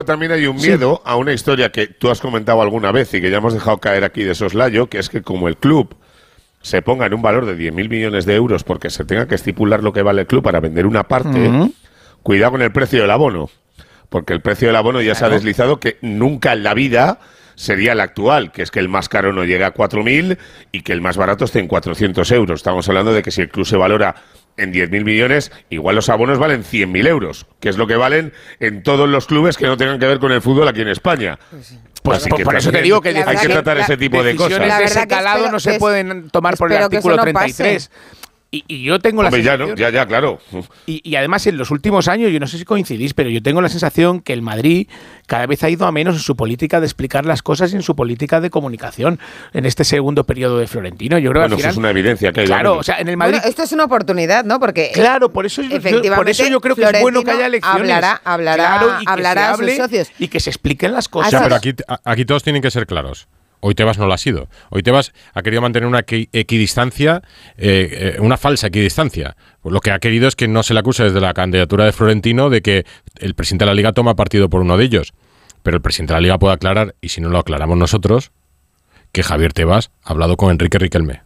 También hay un miedo a una historia que tú has comentado alguna vez y que ya hemos dejado caer aquí de soslayo, que es que como el club se ponga en un valor de 10.000 millones de euros porque se tenga que estipular lo que vale el club para vender una parte, cuidado con el precio del abono, porque el precio del abono ya se ha deslizado que nunca en la vida sería el actual, que es que el más caro no llega a 4.000 y que el más barato esté en 400 euros. Estamos hablando de que si el club se valora en 10.000 millones, igual los abonos valen 100.000 euros, que es lo que valen en todos los clubes que no tengan que ver con el fútbol aquí en España. Pues por eso te digo que hay que tratar ese tipo de cosas. Decisiones de ese calado no se pueden tomar por el artículo 33. Y yo tengo la sensación... Ya, claro. Y además, en los últimos años, yo no sé si coincidís, pero yo tengo la sensación que el Madrid cada vez ha ido a menos en su política de explicar las cosas y en su política de comunicación en este segundo periodo de Florentino. Yo creo que al final, eso es una evidencia que hay. Claro, o sea, en el Madrid... Bueno, esto es una oportunidad, ¿no? Porque claro, por eso yo creo que es bueno que haya elecciones. Hablará a sus socios. Y que se expliquen las cosas. Ya, pero aquí todos tienen que ser claros. Hoy Tebas no lo ha sido. Hoy Tebas ha querido mantener una equidistancia, una falsa equidistancia. Pues lo que ha querido es que no se le acuse desde la candidatura de Florentino de que el presidente de la Liga toma partido por uno de ellos. Pero el presidente de la Liga puede aclarar, y si no lo aclaramos nosotros, que Javier Tebas ha hablado con Enrique Riquelme.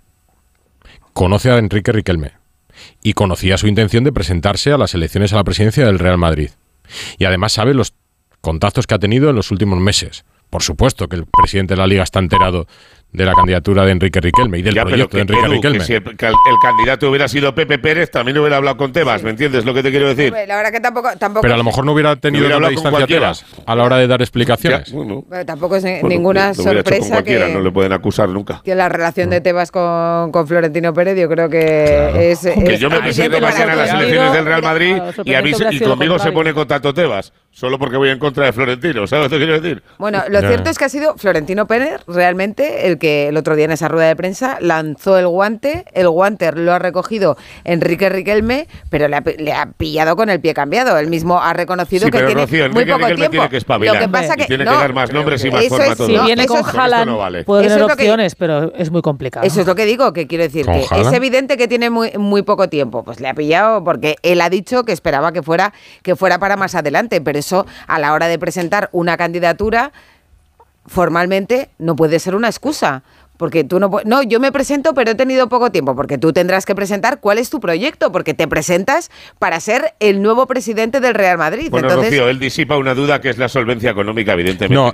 Conoce a Enrique Riquelme. Y conocía su intención de presentarse a las elecciones a la presidencia del Real Madrid. Y además sabe los contactos que ha tenido en los últimos meses. Por supuesto que el presidente de la Liga está enterado de la candidatura de Enrique Riquelme y del proyecto de Enrique Riquelme. Que si el candidato hubiera sido Pepe Pérez, también hubiera hablado con Tebas, ¿me entiendes lo que te quiero decir? La verdad que tampoco pero a lo mejor no hubiera tenido la distancia Tebas a la hora de dar explicaciones. Pero tampoco es ninguna sorpresa que no le pueden acusar nunca. Que la relación de Tebas con Florentino Pérez, yo creo que es que yo me presento mañana a las elecciones del Real Madrid y conmigo se pone en contacto Tebas, solo porque voy en contra de Florentino, ¿sabes lo que quiero decir? Bueno, lo cierto es que ha sido Florentino Pérez realmente el que el otro día en esa rueda de prensa lanzó el guante lo ha recogido Enrique Riquelme, pero le ha pillado con el pie cambiado. Él mismo ha reconocido que tiene Rocío, muy poco tiempo. Tiene que espabilar. Lo que pasa que tiene que dar más nombres y más forma todo. Si viene con Haaland, puede tener opciones, pero es muy complicado. Eso es lo que digo, que quiero decir que es evidente que tiene muy poco tiempo. Pues le ha pillado porque él ha dicho que esperaba que fuera para más adelante, pero eso a la hora de presentar una candidatura formalmente no puede ser una excusa. Porque tú no, yo me presento pero he tenido poco tiempo, porque tú tendrás que presentar cuál es tu proyecto, porque te presentas para ser el nuevo presidente del Real Madrid. Bueno, entonces, Rocío, él disipa una duda que es la solvencia económica, evidentemente. No,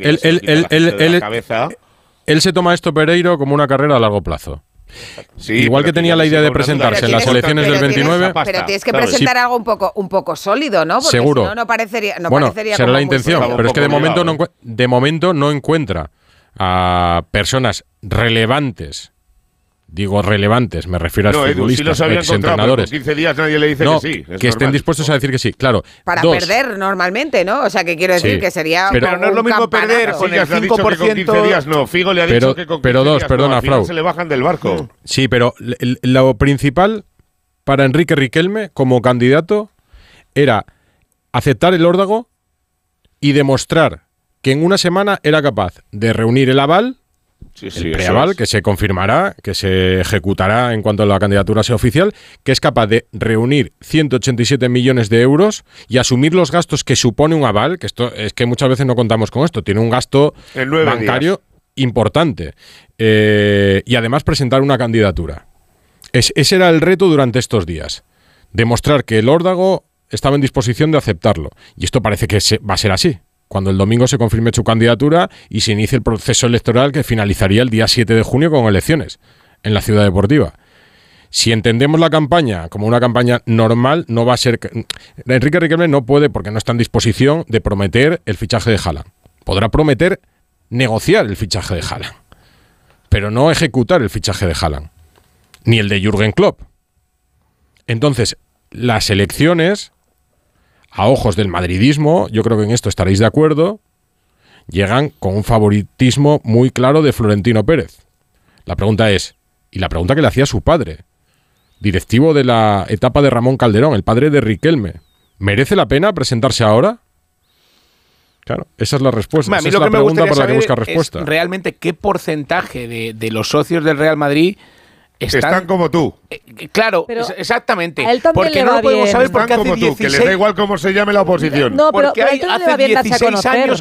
él se toma esto, Pereiro, como una carrera a largo plazo. Sí, igual que tenía la idea de presentarse en las elecciones del 29. Pero tienes que presentar algo un poco sólido, ¿no? Porque seguro. Si no parecería será la intención, pero es que de momento no encuentra a personas relevantes. Digo relevantes, me refiero a futbolistas, exentrenadores. En 15 días nadie le dice que sí. Que estén dispuestos a decir que sí, claro. Para perder normalmente, ¿no? O sea, que quiero decir que sería pero no es lo mismo perder con el 5%. Con 15 días no. Figo le ha dicho que con 15 días perdona, Frau. Se le bajan del barco. Sí, pero lo principal para Enrique Riquelme como candidato era aceptar el órdago y demostrar que en una semana era capaz de reunir el aval, el preaval, que se confirmará, que se ejecutará en cuanto la candidatura sea oficial, que es capaz de reunir 187 millones de euros y asumir los gastos que supone un aval, que esto es que muchas veces no contamos con esto, tiene un gasto bancario importante, y además presentar una candidatura. Ese era el reto durante estos días, demostrar que el órdago estaba en disposición de aceptarlo, y esto parece que va a ser así. Cuando el domingo se confirme su candidatura y se inicie el proceso electoral que finalizaría el día 7 de junio con elecciones en la Ciudad Deportiva. Si entendemos la campaña como una campaña normal, no va a ser... Enrique Riquelme no puede, porque no está en disposición de prometer el fichaje de Haaland. Podrá prometer negociar el fichaje de Haaland, pero no ejecutar el fichaje de Haaland, ni el de Jürgen Klopp. Entonces, las elecciones, a ojos del madridismo, yo creo que en esto estaréis de acuerdo, llegan con un favoritismo muy claro de Florentino Pérez. La pregunta es, y la pregunta que le hacía su padre, directivo de la etapa de Ramón Calderón, el padre de Riquelme, ¿merece la pena presentarse ahora? Claro, esa es la respuesta. Esa es la pregunta por la que busca respuesta. Es realmente qué porcentaje de los socios del Real Madrid están como tú. Claro, pero exactamente. A él también porque le no va lo podemos bien. saber porque Están hace como tú, 16 que les da igual cómo se llame la oposición. No, pero porque a él también le hace va bien darse a 16 conocer. años